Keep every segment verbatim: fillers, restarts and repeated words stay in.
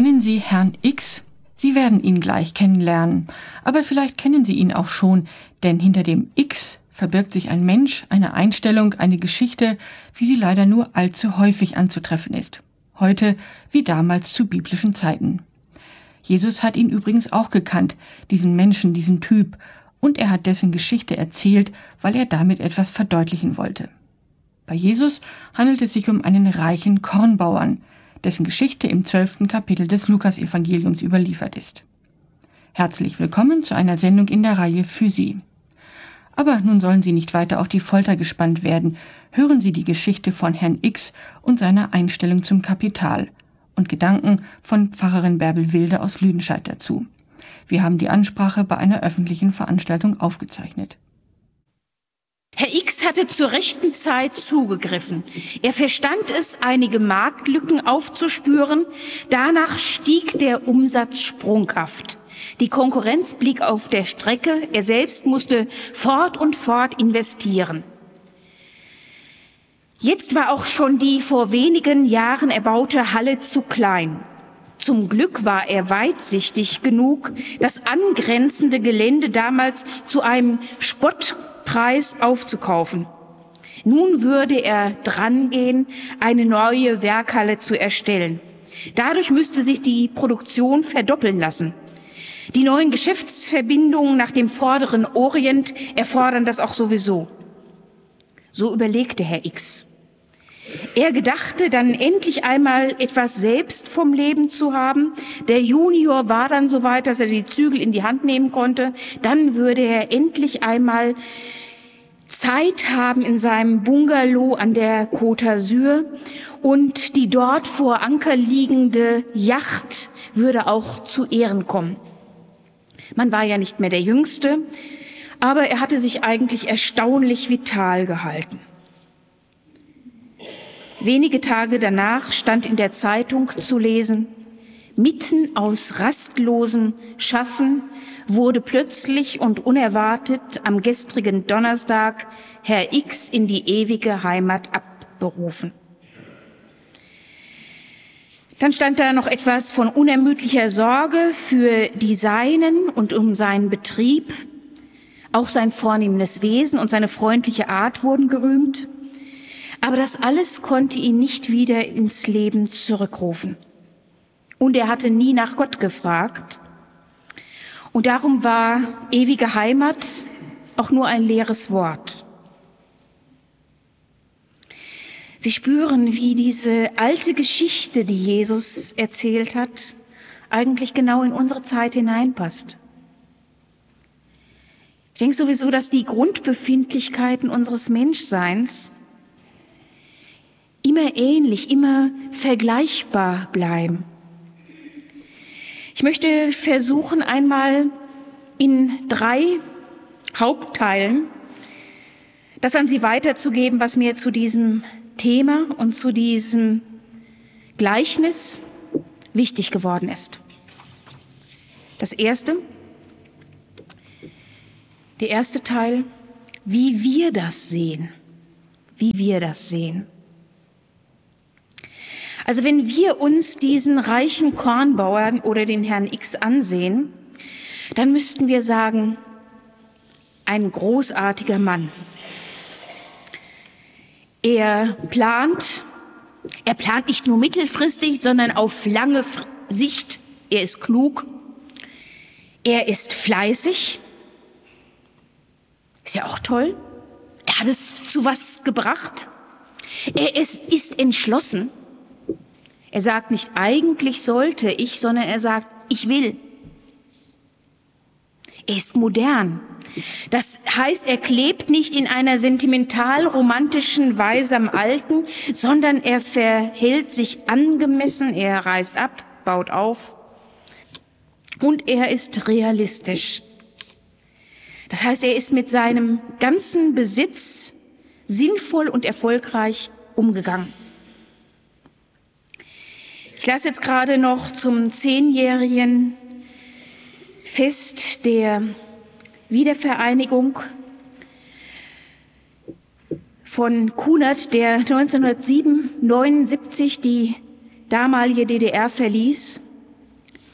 Kennen Sie Herrn X? Sie werden ihn gleich kennenlernen. Aber vielleicht kennen Sie ihn auch schon, denn hinter dem X verbirgt sich ein Mensch, eine Einstellung, eine Geschichte, wie sie leider nur allzu häufig anzutreffen ist. Heute wie damals zu biblischen Zeiten. Jesus hat ihn übrigens auch gekannt, diesen Menschen, diesen Typ, und er hat dessen Geschichte erzählt, weil er damit etwas verdeutlichen wollte. Bei Jesus handelt es sich um einen reichen Kornbauern, dessen Geschichte im zwölften Kapitel des Lukas-Evangeliums überliefert ist. Herzlich willkommen zu einer Sendung in der Reihe für Sie. Aber nun sollen Sie nicht weiter auf die Folter gespannt werden. Hören Sie die Geschichte von Herrn X und seiner Einstellung zum Kapital und Gedanken von Pfarrerin Bärbel Wilde aus Lüdenscheid dazu. Wir haben die Ansprache bei einer öffentlichen Veranstaltung aufgezeichnet. Herr X hatte zur rechten Zeit zugegriffen. Er verstand es, einige Marktlücken aufzuspüren. Danach stieg der Umsatz sprunghaft. Die Konkurrenz blieb auf der Strecke. Er selbst musste fort und fort investieren. Jetzt war auch schon die vor wenigen Jahren erbaute Halle zu klein. Zum Glück war er weitsichtig genug, das angrenzende Gelände damals zu einem Spottpreis aufzukaufen. Nun würde er drangehen, eine neue Werkhalle zu erstellen. Dadurch müsste sich die Produktion verdoppeln lassen. Die neuen Geschäftsverbindungen nach dem vorderen Orient erfordern das auch sowieso. So überlegte Herr X. Er gedachte dann endlich einmal etwas selbst vom Leben zu haben. Der Junior war dann so weit, dass er die Zügel in die Hand nehmen konnte. Dann würde er endlich einmal Zeit haben in seinem Bungalow an der Côte d'Azur und die dort vor Anker liegende Yacht würde auch zu Ehren kommen. Man war ja nicht mehr der Jüngste, aber er hatte sich eigentlich erstaunlich vital gehalten. Wenige Tage danach stand in der Zeitung zu lesen, mitten aus rastlosem Schaffen wurde plötzlich und unerwartet am gestrigen Donnerstag Herr X in die ewige Heimat abberufen. Dann stand da noch etwas von unermüdlicher Sorge für die Seinen und um seinen Betrieb. Auch sein vornehmes Wesen und seine freundliche Art wurden gerühmt. Aber das alles konnte ihn nicht wieder ins Leben zurückrufen. Und er hatte nie nach Gott gefragt. Und darum war ewige Heimat auch nur ein leeres Wort. Sie spüren, wie diese alte Geschichte, die Jesus erzählt hat, eigentlich genau in unsere Zeit hineinpasst. Ich denke sowieso, dass die Grundbefindlichkeiten unseres Menschseins immer ähnlich, immer vergleichbar bleiben. Ich möchte versuchen, einmal in drei Hauptteilen das an Sie weiterzugeben, was mir zu diesem Thema und zu diesem Gleichnis wichtig geworden ist. Das erste, der erste Teil, wie wir das sehen, wie wir das sehen. Also wenn wir uns diesen reichen Kornbauern oder den Herrn X ansehen, dann müssten wir sagen, ein großartiger Mann. Er plant, er plant nicht nur mittelfristig, sondern auf lange Sicht. Er ist klug, er ist fleißig, ist ja auch toll. Er hat es zu was gebracht. Er ist, ist entschlossen. Er sagt nicht, eigentlich sollte ich, sondern er sagt, ich will. Er ist modern. Das heißt, er klebt nicht in einer sentimental-romantischen Weise am Alten, sondern er verhält sich angemessen, er reißt ab, baut auf und er ist realistisch. Das heißt, er ist mit seinem ganzen Besitz sinnvoll und erfolgreich umgegangen. Ich las jetzt gerade noch zum zehnjährigen Fest der Wiedervereinigung von Kunert, der neunzehnhundertsiebenundneunzig die damalige D D R verließ.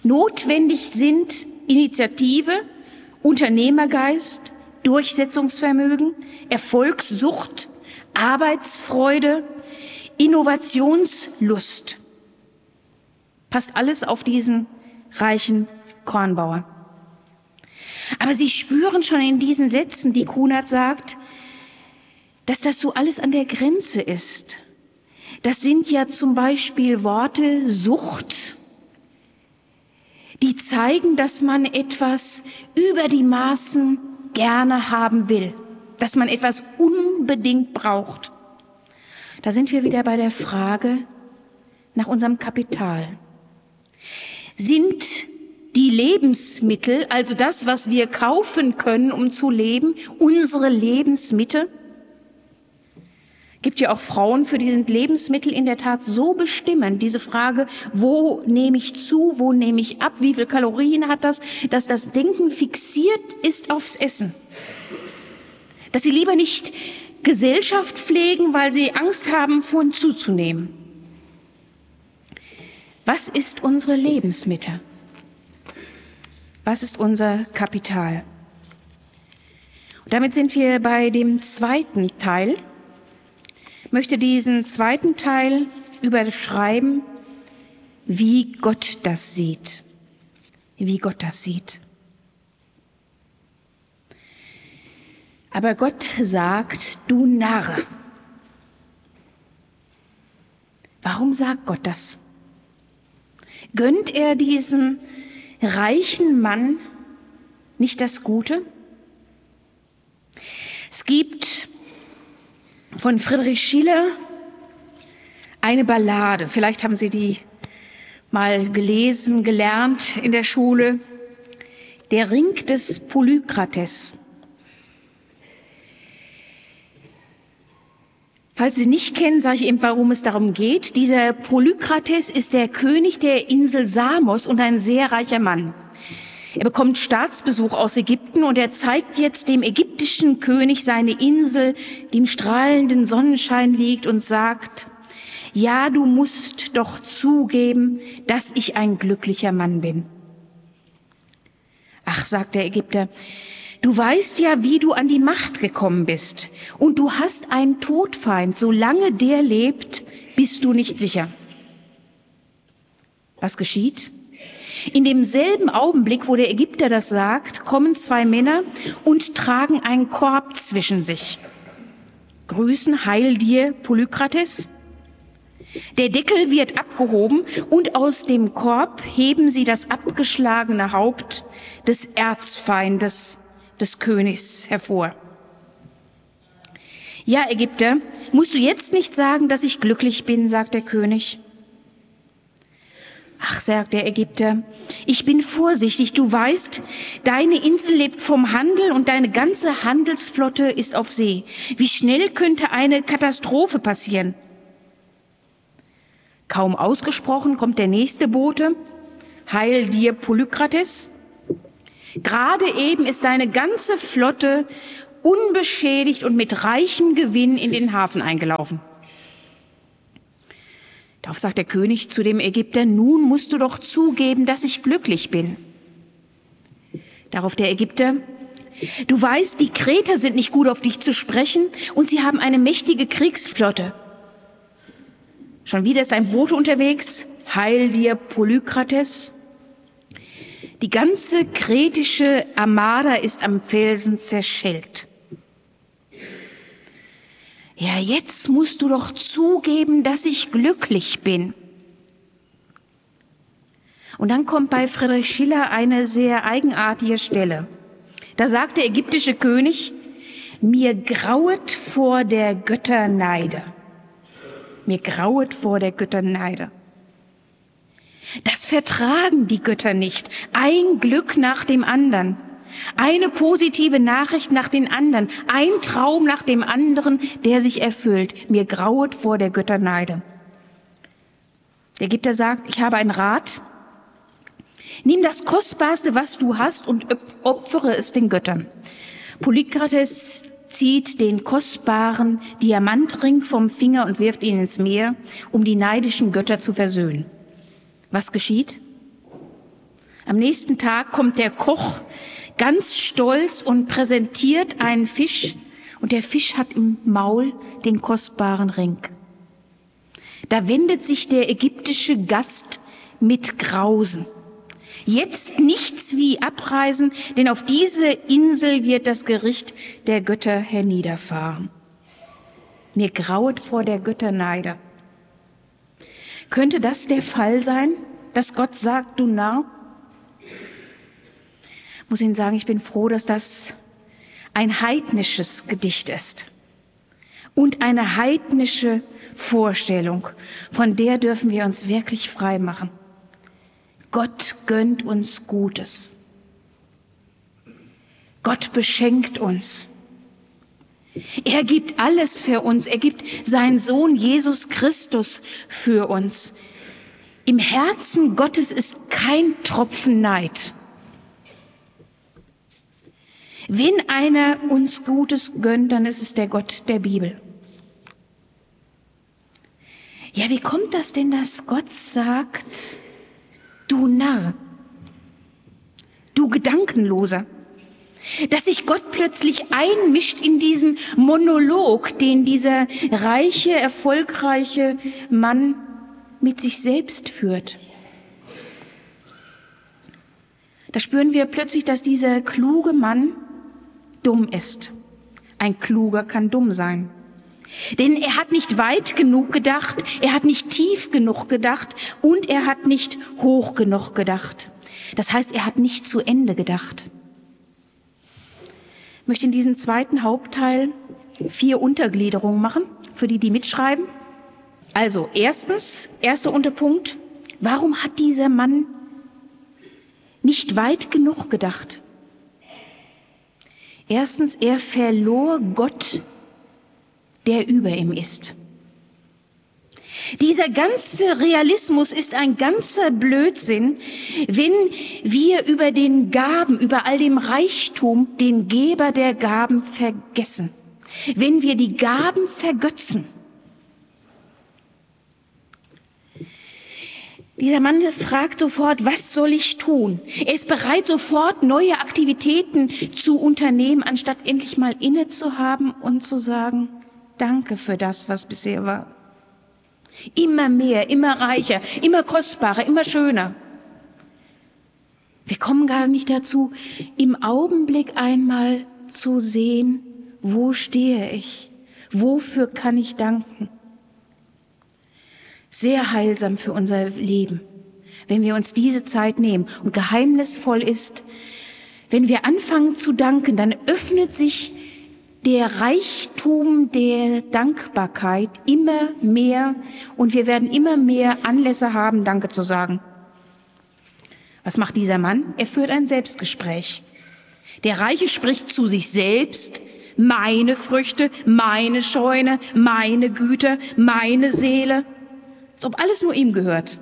Notwendig sind Initiative, Unternehmergeist, Durchsetzungsvermögen, Erfolgssucht, Arbeitsfreude, Innovationslust. Passt alles auf diesen reichen Kornbauer. Aber Sie spüren schon in diesen Sätzen, die Kunert sagt, dass das so alles an der Grenze ist. Das sind ja zum Beispiel Worte Sucht, die zeigen, dass man etwas über die Maßen gerne haben will, dass man etwas unbedingt braucht. Da sind wir wieder bei der Frage nach unserem Kapital. Sind die Lebensmittel, also das, was wir kaufen können, um zu leben, unsere Lebensmittel? Gibt ja auch Frauen, für die sind Lebensmittel in der Tat so bestimmend. Diese Frage, wo nehme ich zu, wo nehme ich ab, wie viel Kalorien hat das, dass das Denken fixiert ist aufs Essen. Dass sie lieber nicht Gesellschaft pflegen, weil sie Angst haben, von zuzunehmen. Was ist unsere Lebensmittel? Was ist unser Kapital? Und damit sind wir bei dem zweiten Teil. Ich möchte diesen zweiten Teil überschreiben, wie Gott das sieht. Wie Gott das sieht. Aber Gott sagt, du Narr. Warum sagt Gott das? Gönnt er diesem reichen Mann nicht das Gute? Es gibt von Friedrich Schiller eine Ballade. Vielleicht haben Sie die mal gelesen, gelernt in der Schule. Der Ring des Polykrates. Falls Sie nicht kennen, sage ich eben, warum es darum geht. Dieser Polykrates ist der König der Insel Samos und ein sehr reicher Mann. Er bekommt Staatsbesuch aus Ägypten und er zeigt jetzt dem ägyptischen König seine Insel, die im strahlenden Sonnenschein liegt und sagt, ja, du musst doch zugeben, dass ich ein glücklicher Mann bin. Ach, sagt der Ägypter, du weißt ja, wie du an die Macht gekommen bist und du hast einen Todfeind. Solange der lebt, bist du nicht sicher. Was geschieht? In demselben Augenblick, wo der Ägypter das sagt, kommen zwei Männer und tragen einen Korb zwischen sich. Grüßen, heil dir, Polykrates. Der Deckel wird abgehoben und aus dem Korb heben sie das abgeschlagene Haupt des Erzfeindes des Königs hervor. Ja, Ägypter, musst du jetzt nicht sagen, dass ich glücklich bin, sagt der König. Ach, sagt der Ägypter, ich bin vorsichtig, du weißt, deine Insel lebt vom Handel und deine ganze Handelsflotte ist auf See. Wie schnell könnte eine Katastrophe passieren? Kaum ausgesprochen kommt der nächste Bote, heil dir, Polykrates. Gerade eben ist deine ganze Flotte unbeschädigt und mit reichem Gewinn in den Hafen eingelaufen. Darauf sagt der König zu dem Ägypter, nun musst du doch zugeben, dass ich glücklich bin. Darauf der Ägypter, du weißt, die Kreter sind nicht gut auf dich zu sprechen und sie haben eine mächtige Kriegsflotte. Schon wieder ist ein Bote unterwegs, heil dir, Polykrates. Die ganze kretische Armada ist am Felsen zerschellt. Ja, jetzt musst du doch zugeben, dass ich glücklich bin. Und dann kommt bei Friedrich Schiller eine sehr eigenartige Stelle. Da sagt der ägyptische König, mir grauet vor der Götter Neide. Mir grauet vor der Götter Neide. Das vertragen die Götter nicht. Ein Glück nach dem anderen. Eine positive Nachricht nach den anderen. Ein Traum nach dem anderen, der sich erfüllt. Mir grauet vor der Götter Neide. Der Ägypter sagt, ich habe einen Rat. Nimm das Kostbarste, was du hast, und opfere es den Göttern. Polykrates zieht den kostbaren Diamantring vom Finger und wirft ihn ins Meer, um die neidischen Götter zu versöhnen. Was geschieht? Am nächsten Tag kommt der Koch ganz stolz und präsentiert einen Fisch, und der Fisch hat im Maul den kostbaren Ring. Da wendet sich der ägyptische Gast mit Grausen. Jetzt nichts wie abreisen, denn auf diese Insel wird das Gericht der Götter herniederfahren. Mir grauet vor der Götter Neider. Könnte das der Fall sein, dass Gott sagt, du Narr? Ich muss Ihnen sagen, ich bin froh, dass das ein heidnisches Gedicht ist und eine heidnische Vorstellung, von der dürfen wir uns wirklich frei machen. Gott gönnt uns Gutes. Gott beschenkt uns. Er gibt alles für uns. Er gibt seinen Sohn Jesus Christus für uns. Im Herzen Gottes ist kein Tropfen Neid. Wenn einer uns Gutes gönnt, dann ist es der Gott der Bibel. Ja, wie kommt das denn, dass Gott sagt, du Narr, du Gedankenloser, dass sich Gott plötzlich einmischt in diesen Monolog, den dieser reiche, erfolgreiche Mann mit sich selbst führt? Da spüren wir plötzlich, dass dieser kluge Mann dumm ist. Ein Kluger kann dumm sein. Denn er hat nicht weit genug gedacht, er hat nicht tief genug gedacht und er hat nicht hoch genug gedacht. Das heißt, er hat nicht zu Ende gedacht. Ich möchte in diesem zweiten Hauptteil vier Untergliederungen machen, für die, die mitschreiben. Also erstens, erster Unterpunkt, warum hat dieser Mann nicht weit genug gedacht? Erstens, er verlor Gott, der über ihm ist. Dieser ganze Realismus ist ein ganzer Blödsinn, wenn wir über den Gaben, über all dem Reichtum, den Geber der Gaben vergessen. Wenn wir die Gaben vergötzen. Dieser Mann fragt sofort, was soll ich tun? Er ist bereit, sofort neue Aktivitäten zu unternehmen, anstatt endlich mal innezuhaben und zu sagen, danke für das, was bisher war. Immer mehr, immer reicher, immer kostbarer, immer schöner. Wir kommen gar nicht dazu, im Augenblick einmal zu sehen, wo stehe ich? Wofür kann ich danken? Sehr heilsam für unser Leben, wenn wir uns diese Zeit nehmen. Und geheimnisvoll ist, wenn wir anfangen zu danken, dann öffnet sich der Reichtum der Dankbarkeit immer mehr und wir werden immer mehr Anlässe haben, Danke zu sagen. Was macht dieser Mann? Er führt ein Selbstgespräch. Der Reiche spricht zu sich selbst, meine Früchte, meine Scheune, meine Güter, meine Seele, als ob alles nur ihm gehört.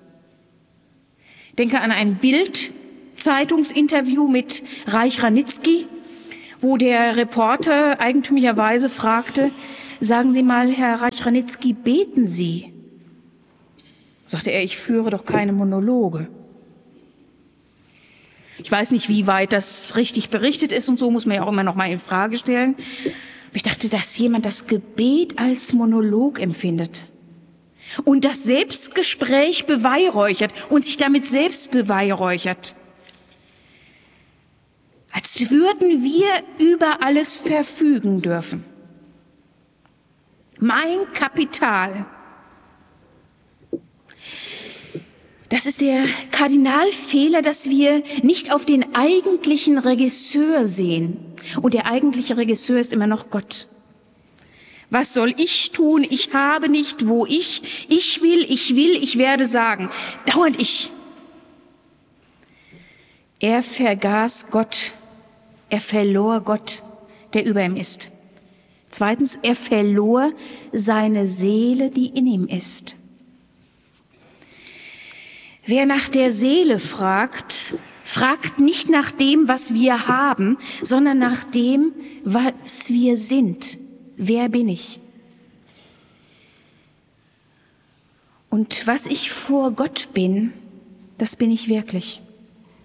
Denke an ein Bild-Zeitungsinterview mit Reich Ranitzky, wo der Reporter eigentümlicherweise fragte, sagen Sie mal, Herr Reich Ranitzky, beten Sie? Sagte er, ich führe doch keine Monologe. Ich weiß nicht, wie weit das richtig berichtet ist und so muss man ja auch immer noch mal in Frage stellen. Aber ich dachte, dass jemand das Gebet als Monolog empfindet und das Selbstgespräch beweihräuchert und sich damit selbst beweihräuchert. Als würden wir über alles verfügen dürfen. Mein Kapital. Das ist der Kardinalfehler, dass wir nicht auf den eigentlichen Regisseur sehen. Und der eigentliche Regisseur ist immer noch Gott. Was soll ich tun? Ich habe nicht, wo ich, ich will, ich will, ich werde sagen. Dauernd ich. Er vergaß Gott. Er verlor Gott, der über ihm ist. Zweitens, er verlor seine Seele, die in ihm ist. Wer nach der Seele fragt, fragt nicht nach dem, was wir haben, sondern nach dem, was wir sind. Wer bin ich? Und was ich vor Gott bin, das bin ich wirklich.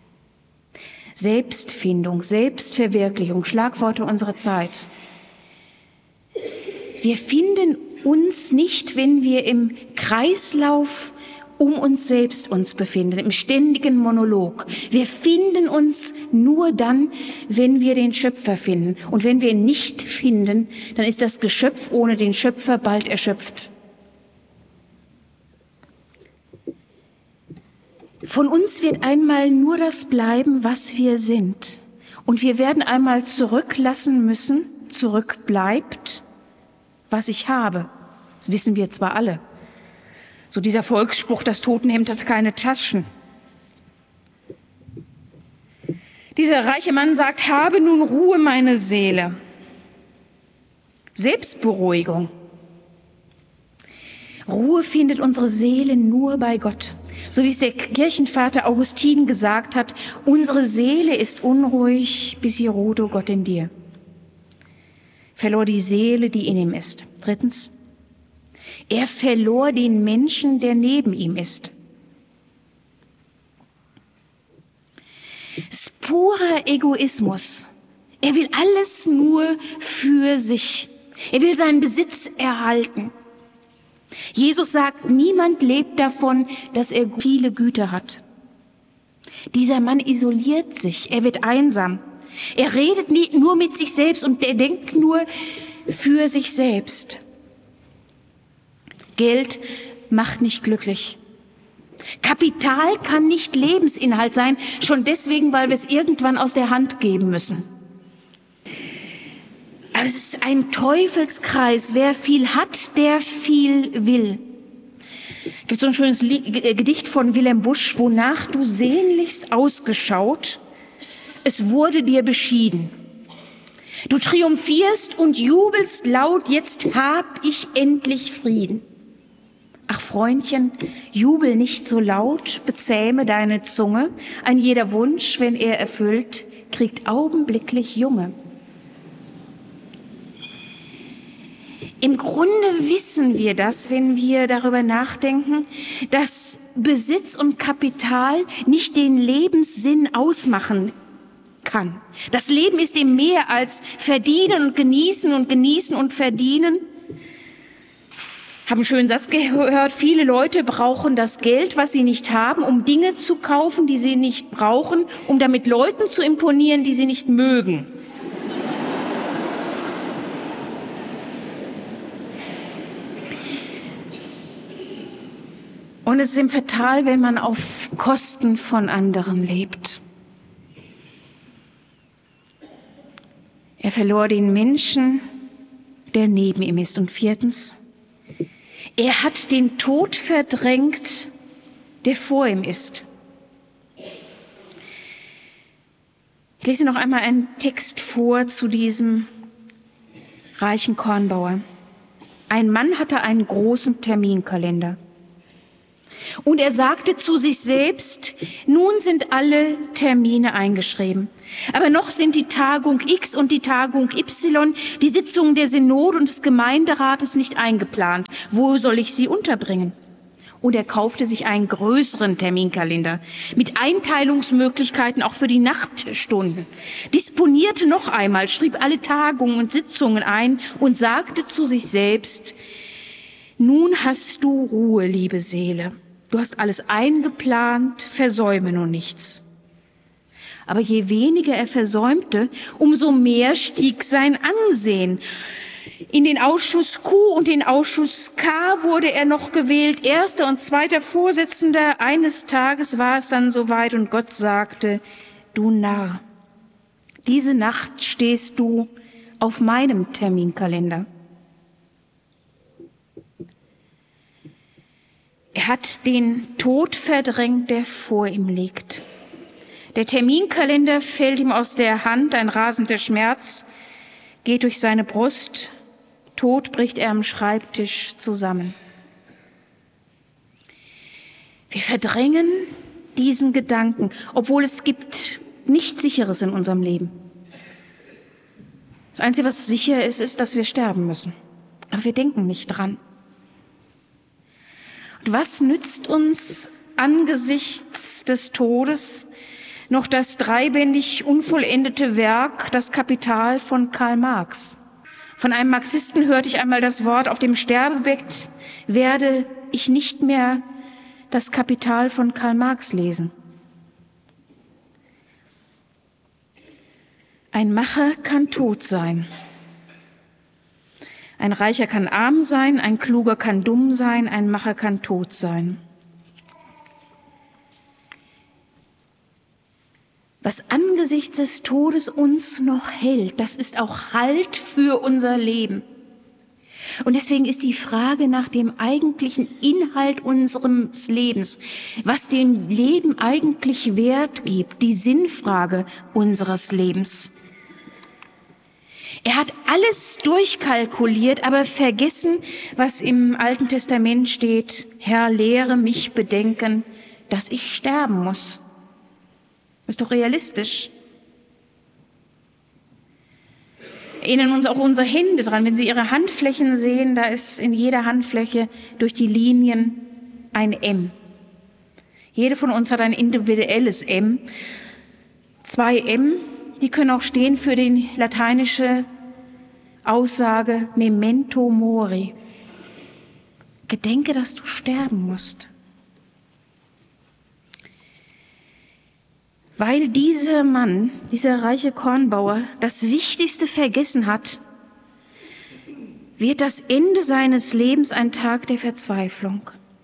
Selbstfindung, Selbstverwirklichung, Schlagworte unserer Zeit. Wir finden uns nicht, wenn wir im Kreislauf um uns selbst uns befinden, im ständigen Monolog. Wir finden uns nur dann, wenn wir den Schöpfer finden. Und wenn wir ihn nicht finden, dann ist das Geschöpf ohne den Schöpfer bald erschöpft. Von uns wird einmal nur das bleiben, was wir sind. Und wir werden einmal zurücklassen müssen, zurückbleibt, was ich habe. Das wissen wir zwar alle. So dieser Volksspruch, das Totenhemd hat keine Taschen. Dieser reiche Mann sagt, habe nun Ruhe, meine Seele. Selbstberuhigung. Ruhe findet unsere Seele nur bei Gott. So wie es der Kirchenvater Augustin gesagt hat, unsere Seele ist unruhig, bis sie ruht, o Gott, in dir. Verlor die Seele, die in ihm ist. Drittens, er verlor den Menschen, der neben ihm ist. Es ist purer Egoismus. Er will alles nur für sich. Er will seinen Besitz erhalten. Jesus sagt, niemand lebt davon, dass er viele Güter hat. Dieser Mann isoliert sich, er wird einsam. Er redet nie, nur mit sich selbst und er denkt nur für sich selbst. Geld macht nicht glücklich. Kapital kann nicht Lebensinhalt sein, schon deswegen, weil wir es irgendwann aus der Hand geben müssen. Aber es ist ein Teufelskreis. Wer viel hat, der viel will. Es gibt so ein schönes Gedicht von Wilhelm Busch, wonach du sehnlichst ausgeschaut, es wurde dir beschieden. Du triumphierst und jubelst laut, jetzt hab ich endlich Frieden. Ach Freundchen, jubel nicht so laut, bezähme deine Zunge. Ein jeder Wunsch, wenn er erfüllt, kriegt augenblicklich Junge. Im Grunde wissen wir das, wenn wir darüber nachdenken, dass Besitz und Kapital nicht den Lebenssinn ausmachen kann. Das Leben ist eben mehr als verdienen und genießen und genießen und verdienen. Ich habe einen schönen Satz gehört, viele Leute brauchen das Geld, was sie nicht haben, um Dinge zu kaufen, die sie nicht brauchen, um damit Leuten zu imponieren, die sie nicht mögen. Und es ist ihm fatal, wenn man auf Kosten von anderen lebt. Er verlor den Menschen, der neben ihm ist. Und viertens, er hat den Tod verdrängt, der vor ihm ist. Ich lese noch einmal einen Text vor zu diesem reichen Kornbauer. Ein Mann hatte einen großen Terminkalender. Und er sagte zu sich selbst, nun sind alle Termine eingeschrieben. Aber noch sind die Tagung X und die Tagung Y, die Sitzungen der Synode und des Gemeinderates nicht eingeplant. Wo soll ich sie unterbringen? Und er kaufte sich einen größeren Terminkalender mit Einteilungsmöglichkeiten auch für die Nachtstunden, disponierte noch einmal, schrieb alle Tagungen und Sitzungen ein und sagte zu sich selbst, nun hast du Ruhe, liebe Seele. Du hast alles eingeplant, versäume nur nichts. Aber je weniger er versäumte, umso mehr stieg sein Ansehen. In den Ausschuss Q und den Ausschuss K wurde er noch gewählt, erster und zweiter Vorsitzender. Eines Tages war es dann soweit und Gott sagte, du Narr, diese Nacht stehst du auf meinem Terminkalender. Er hat den Tod verdrängt, der vor ihm liegt. Der Terminkalender fällt ihm aus der Hand, ein rasender Schmerz geht durch seine Brust, tot bricht er am Schreibtisch zusammen. Wir verdrängen diesen Gedanken, obwohl es gibt nichts Sicheres in unserem Leben. Das Einzige, was sicher ist, ist, dass wir sterben müssen. Aber wir denken nicht dran. Und was nützt uns angesichts des Todes noch das dreibändig unvollendete Werk Das Kapital von Karl Marx. Von einem Marxisten hörte ich einmal das Wort: Auf dem Sterbebett werde ich nicht mehr das Kapital von Karl Marx lesen. Ein Macher kann tot sein. Ein Reicher kann arm sein, ein Kluger kann dumm sein, ein Macher kann tot sein. Was angesichts des Todes uns noch hält, das ist auch Halt für unser Leben. Und deswegen ist die Frage nach dem eigentlichen Inhalt unseres Lebens, was dem Leben eigentlich Wert gibt, die Sinnfrage unseres Lebens. Er hat alles durchkalkuliert, aber vergessen, was im Alten Testament steht: Herr, lehre mich bedenken, dass ich sterben muss. Das ist doch realistisch. Erinnern uns auch unsere Hände dran. Wenn Sie Ihre Handflächen sehen, da ist in jeder Handfläche durch die Linien ein M. Jede von uns hat ein individuelles M. Zwei M, die können auch stehen für die lateinische Aussage Memento mori. Gedenke, dass du sterben musst. Weil dieser Mann, dieser reiche Kornbauer, das Wichtigste vergessen hat, wird das Ende seines Lebens ein Tag der Verzweiflung.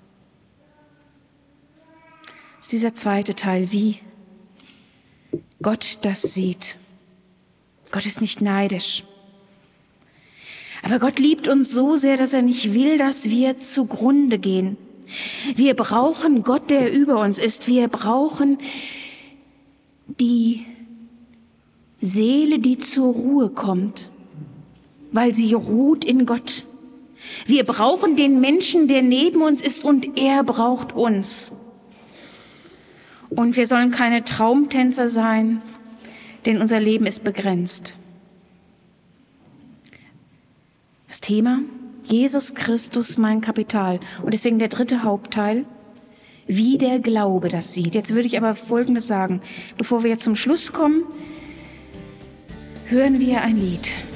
Das ist dieser zweite Teil, wie Gott das sieht. Gott ist nicht neidisch. Aber Gott liebt uns so sehr, dass er nicht will, dass wir zugrunde gehen. Wir brauchen Gott, der über uns ist. Wir brauchen die Seele, die zur Ruhe kommt, weil sie ruht in Gott. Wir brauchen den Menschen, der neben uns ist, und er braucht uns. Und wir sollen keine Traumtänzer sein, denn unser Leben ist begrenzt. Das Thema: Jesus Christus, mein Kapital. Und deswegen der dritte Hauptteil: wie der Glaube das sieht. Jetzt würde ich aber Folgendes sagen. Bevor wir jetzt zum Schluss kommen, hören wir ein Lied.